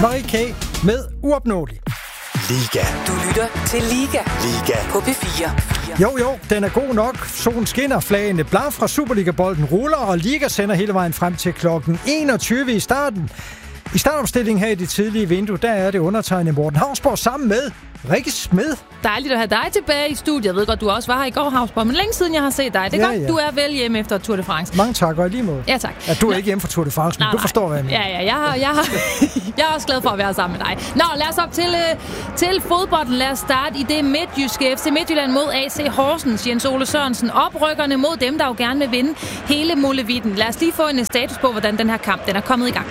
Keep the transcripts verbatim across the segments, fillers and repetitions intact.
Marie K. med Uopnåelig. Liga. Du lytter til Liga. Liga. På P fire. Jo, jo, den er god nok. Solen skinner, flagene blar fra Superliga-bolden ruller, og Liga sender hele vejen frem til klokken enogtyve i starten. I startomstillingen her i det tidlige vindue, der er det undertegnet Morten Hausborg sammen med Rikke Smed. Dejligt at have dig tilbage i studiet. Jeg ved godt, du også var her i går, Hausborg, men længe siden jeg har set dig. Det er ja, godt, ja. du er vel hjemme efter Tour de France. Mange tak, og i lige måde. Ja, tak. Ja, du er Nå. ikke hjemme fra Tour de France, men nej, du forstår, hvad jeg mener. Ja, ja, jeg, har, jeg, har, jeg er også glad for at være sammen med dig. Nå, lad os op til, uh, til fodbolden. Lad os starte i det midtjyske. F C Midtjylland mod A C Horsens. Jens Ole Sørensen. Oprykkerne mod dem, der jo gerne vil vinde hele Molevitten. Lad os lige få en status på, hvordan den her kamp den er kommet i gang.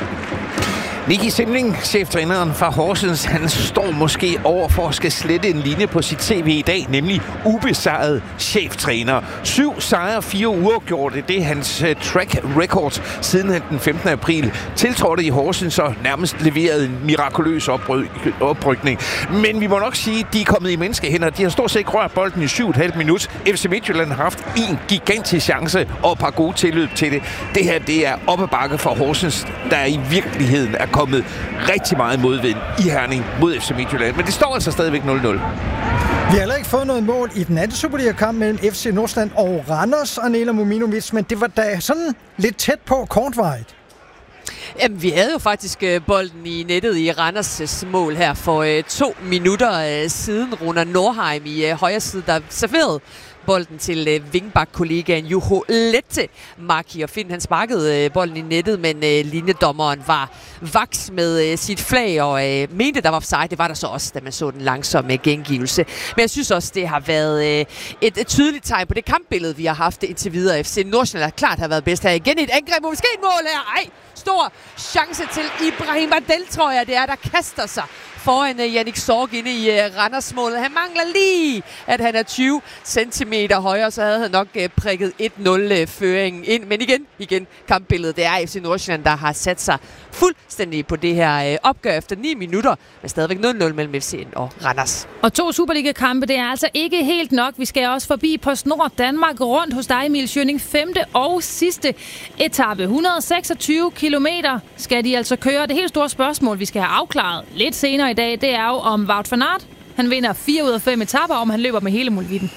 Nicky Simling, cheftræneren fra Horsens, han står måske over for at skal slette en linje på sit C V i dag, nemlig ubesejret cheftræner. Syv sejre, fire uafgjorte, det er hans uh, track record siden han den femtende april tiltrådte i Horsens og nærmest leverede en mirakuløs opry- oprykning. Men vi må nok sige, at de er kommet i menneskehænder. De har stort set rørt bolden i syv og et halvt minut. F C Midtjylland har haft en gigantisk chance og et par gode tilløb til det. Det her, det er op ad bakke for Horsens, der i virkeligheden er kommet rigtig meget modvind i Herning mod F C Midtjylland. Men det står altså stadigvæk nul nul. Vi har heller ikke fået noget mål i den anden Superliga-kamp mellem F C Nordsjælland og Randers og Nela Muminovic, men det var da sådan lidt tæt på kortvarigt. Jamen, vi havde jo faktisk øh, bolden i nettet i Randers' mål her for øh, to minutter øh, siden. Runa Nordheim i øh, højre side, der serverede bolden til øh, vingbak-kollegaen Juho Lette Maki, og Finn han sparkede øh, bolden i nettet, men øh, linjedommeren var vaks med øh, sit flag og øh, mente, der var offside. Det var der så også, da man så den langsomme gengivelse. Men jeg synes også, det har været øh, et, et tydeligt tegn på det kampbillede, vi har haft indtil videre. F C Nordsjælland klart har været bedst her igen. Et angreb, måske et mål her. Ej, stor chance til Ibrahim Adel, tror jeg, det er, der kaster sig foran uh, Jannik Sorg inde i uh, Randersmålet. Han mangler lige, at han er tyve centimeter højere, så havde han nok uh, prikket et nul-føringen uh, ind. Men igen, igen, kampbilledet, det er F C Nordsjælland, der har sat sig fuldstændig på det her uh, opgør efter ni minutter, men stadigvæk nul nul mellem F C'en og Randers. Og to Superliga-kampe, det er altså ikke helt nok. Vi skal også forbi PostNord Danmark rundt hos dig, Emil Schønning. Femte og sidste etape. et hundrede og seksogtyve kilometer skal de altså køre. Det helt store spørgsmål, vi skal have afklaret lidt senere i dag, det er jo om Wout van Aert. Han vinder fire ud af fem etaper, om han løber med hele Molevitten.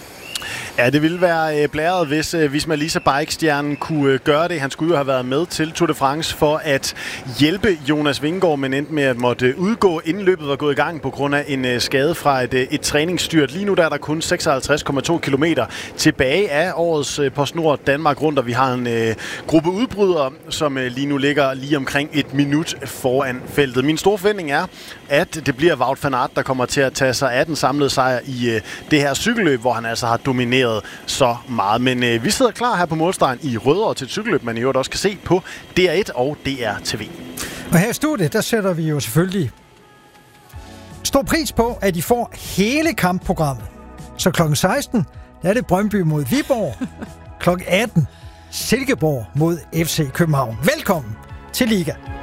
Ja, det ville være blæret, hvis Visma Lease Bike-stjernen kunne gøre det. Han skulle jo have været med til Tour de France for at hjælpe Jonas Vingegaard, men endte med at måtte udgå, inden løbet var gået i gang på grund af en skade fra et, et træningsstyrt. Lige nu der er der kun seksoghalvtreds komma to kilometer tilbage af årets PostNord Danmark rundt, og vi har en uh, gruppe udbrydere, som uh, lige nu ligger lige omkring et minut foran feltet. Min store forventning er, at det bliver Wout van Aert, der kommer til at tage sig af den samlede sejr i uh, det her cykelløb, hvor han altså har domineret så meget. Men øh, vi sidder klar her på målstregen i Rødovre til et cykelløb, man i øvrigt også kan se på D R et og D R T V. Og her i studiet, der sætter vi jo selvfølgelig stor pris på, at I får hele kampprogrammet. Så klokken seksten, der er det Brøndby mod Viborg. klokken atten, Silkeborg mod F C København. Velkommen til Liga.